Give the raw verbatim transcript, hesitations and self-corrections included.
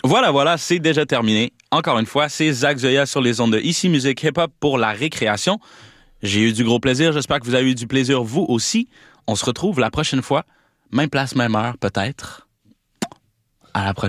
Voilà, voilà, c'est déjà terminé. Encore une fois, c'est Zach Zoya sur les ondes de Ici Musique Hip Hop pour la récréation. J'ai eu du gros plaisir. J'espère que vous avez eu du plaisir vous aussi. On se retrouve la prochaine fois. Même place, même heure, peut-être. À la prochaine.